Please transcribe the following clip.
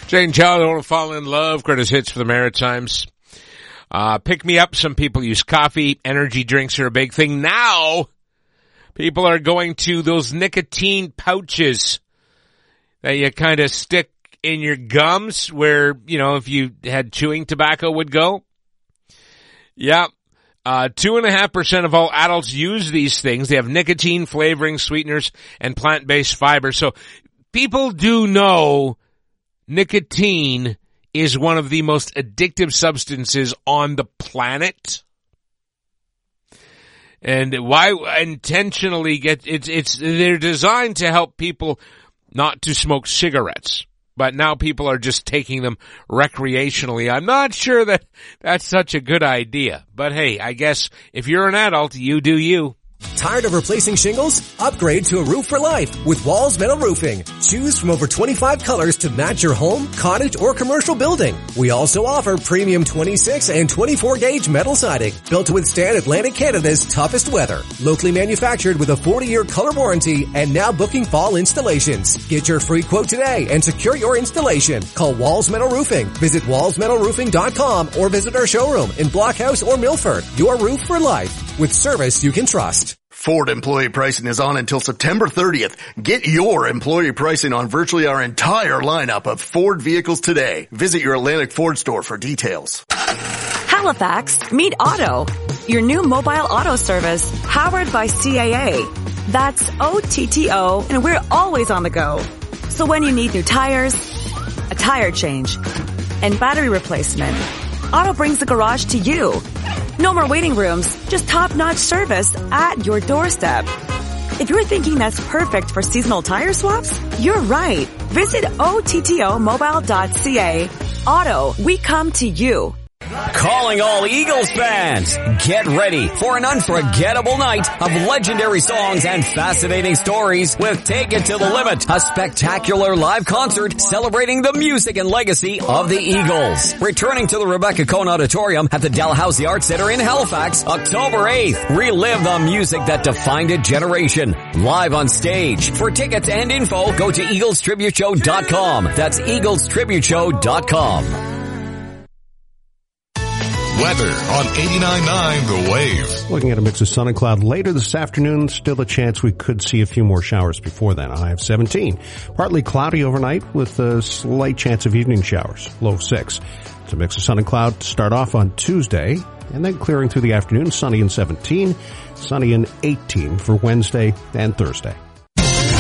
Jane Chow, Don't Fall in Love, Curtis Hits for the Maritimes. Pick me up. Some people use coffee. Energy drinks are a big thing. Now, people are going to those nicotine pouches that you kind of stick in your gums where, you know, if you had chewing tobacco would go. Yeah. 2.5% of all adults use these things. They have nicotine, flavoring, sweeteners, and plant-based fiber. So people do know nicotine is one of the most addictive substances on the planet. And why intentionally they're designed to help people not to smoke cigarettes. But now people are just taking them recreationally. I'm not sure that that's such a good idea. But hey, I guess if you're an adult, you do you. Tired of replacing shingles? Upgrade to a roof for life with Walls Metal Roofing. Choose from over 25 colors to match your home, cottage, or commercial building. We also offer premium 26 and 24 gauge metal siding built to withstand Atlantic Canada's toughest weather. Locally manufactured with a 40-year color warranty and now booking fall installations. Get your free quote today and secure your installation. Call Walls Metal Roofing. Visit wallsmetalroofing.com or visit our showroom in Blockhouse or Milford. Your roof for life with service you can trust. Ford employee pricing is on until September 30th. Get your employee pricing on virtually our entire lineup of Ford vehicles today. Visit your Atlantic Ford store for details. Halifax, meet Auto, your new mobile auto service powered by CAA. That's OTTO, and we're always on the go. So when you need new tires, a tire change, and battery replacement, Auto brings the garage to you. No more waiting rooms, just top-notch service at your doorstep. If you're thinking that's perfect for seasonal tire swaps, you're right. Visit OTTOmobile.ca. Auto, we come to you. Calling all Eagles fans. Get ready for an unforgettable night of legendary songs and fascinating stories with Take It to the Limit, a spectacular live concert celebrating the music and legacy of the Eagles. Returning to the Rebecca Cohn Auditorium at the Dalhousie Arts Center in Halifax, October 8th. Relive the music that defined a generation. Live on stage. For tickets and info, go to EaglesTributeShow.com. That's EaglesTributeShow.com. Weather on 89.9 The Wave. Looking at a mix of sun and cloud later this afternoon, still a chance we could see a few more showers before then. High of 17. Partly cloudy overnight with a slight chance of evening showers. Low 6. It's a mix of sun and cloud to start off on Tuesday, and then clearing through the afternoon, sunny and 17, sunny and 18 for Wednesday and Thursday.